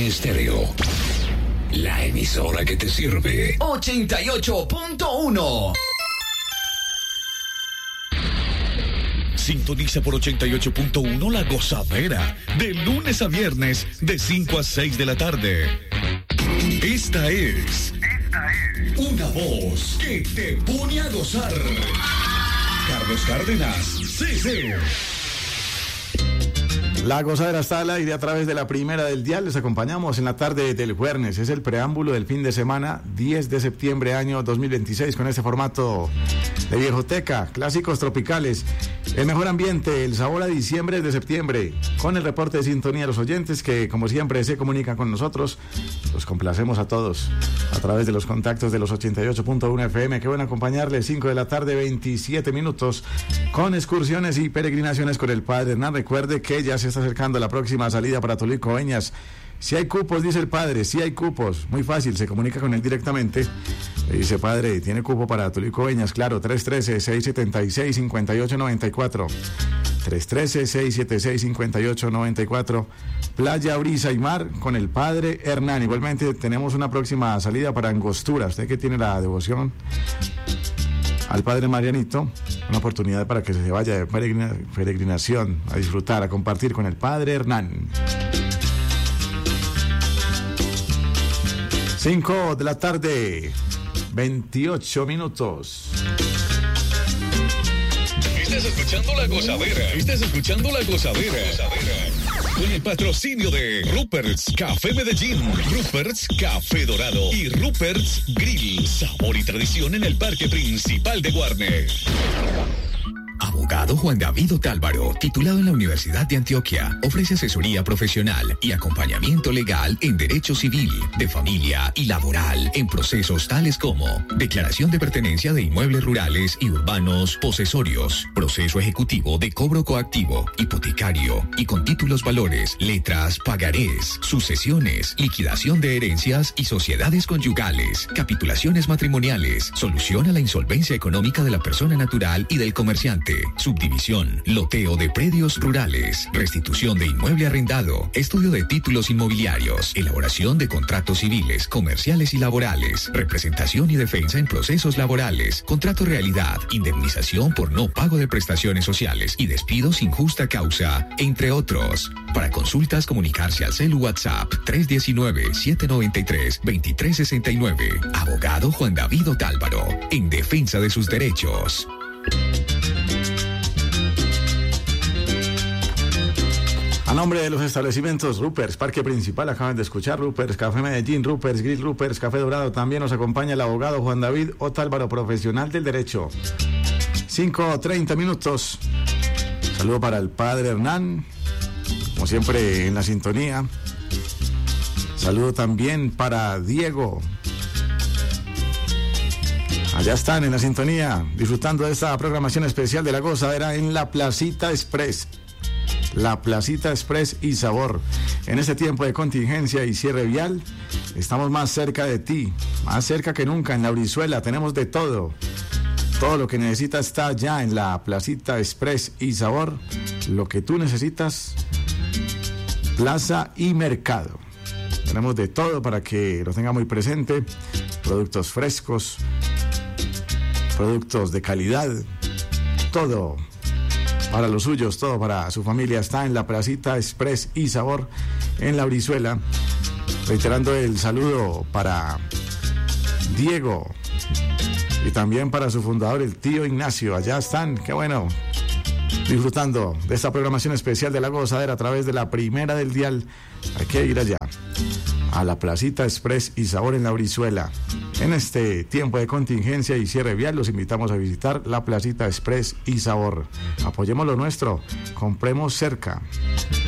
Estéreo. La emisora que te sirve. 88.1. Sintoniza por 88.1 La Gozadera, de lunes a viernes, de 5 a 6 de la tarde. Esta es una voz que te pone a gozar. Carlos Cárdenas, CC. La Gozadera está al aire a través de la primera del dial. Les acompañamos en la tarde del jueves. Es el preámbulo del fin de semana, 10 de septiembre año 2026, con este formato de viejoteca, clásicos tropicales, el mejor ambiente, el sabor a diciembre de septiembre, con el reporte de sintonía de los oyentes que, como siempre, se comunican con nosotros. Los complacemos a todos a través de los contactos de los 88.1 FM, que van a acompañarles 5 de la tarde, 27 minutos, con excursiones y peregrinaciones con el Padre Hernán. Recuerde que ya se está acercando la próxima salida para Tolú y Coveñas. Si hay cupos, dice el padre, si hay cupos. Muy fácil, se comunica con él directamente. Le dice, padre, ¿tiene cupo para Tolú y Coveñas? Claro, 313-676-5894. 313-676-5894. Playa, brisa y mar con el Padre Hernán. Igualmente tenemos una próxima salida para Angostura. Usted que tiene la devoción al Padre Marianito, una oportunidad para que se vaya de peregrinación, a disfrutar, a compartir con el Padre Hernán. 5 de la tarde, 28 minutos. Estás escuchando La Gozadera. Con el patrocinio de Rupert's Café Medellín, Rupert's Café Dorado y Rupert's Grill. Sabor y tradición en el parque principal de Guarne. Abogado Juan David Otálvaro, titulado en la Universidad de Antioquia, ofrece asesoría profesional y acompañamiento legal en derecho civil, de familia y laboral, en procesos tales como declaración de pertenencia de inmuebles rurales y urbanos posesorios, proceso ejecutivo de cobro coactivo, hipotecario y con títulos valores, letras, pagarés, sucesiones, liquidación de herencias y sociedades conyugales, capitulaciones matrimoniales, solución a la insolvencia económica de la persona natural y del comerciante, subdivisión, loteo de predios rurales, restitución de inmueble arrendado, estudio de títulos inmobiliarios, elaboración de contratos civiles, comerciales y laborales, representación y defensa en procesos laborales, contrato realidad, indemnización por no pago de prestaciones sociales y despido sin justa causa, entre otros. Para consultas, comunicarse al celu WhatsApp 319-793-2369. Abogado Juan David Otálvaro, en defensa de sus derechos. A nombre de los establecimientos Rupert's Parque Principal, acaban de escuchar Rupert's Café Medellín, Rupert's Grill, Rupert's Café Dorado. También nos acompaña el abogado Juan David Otálvaro, profesional del derecho. 5:30 minutos. Saludo para el Padre Hernán, como siempre en la sintonía. Saludo también para Diego. Allá están en la sintonía, disfrutando de esta programación especial de La Gozadera en la Placita Express. La Placita Express y Sabor. En este tiempo de contingencia y cierre vial, estamos más cerca de ti, más cerca que nunca. En la Brizuela tenemos de todo. Todo lo que necesitas está ya en la Placita Express y Sabor. Lo que tú necesitas, plaza y mercado. Tenemos de todo para que lo tenga muy presente. Productos frescos, productos de calidad, todo para los suyos, todo para su familia. Está en la Placita Express y Sabor en la Brizuela. Reiterando el saludo para Diego y también para su fundador, el tío Ignacio. Allá están, qué bueno, disfrutando de esta programación especial de La Gozadera a través de la primera del dial. Hay que ir allá a la Placita Express y Sabor en la Brizuela. En este tiempo de contingencia y cierre vial, los invitamos a visitar la Placita Express y Sabor. Apoyemos lo nuestro, compremos cerca.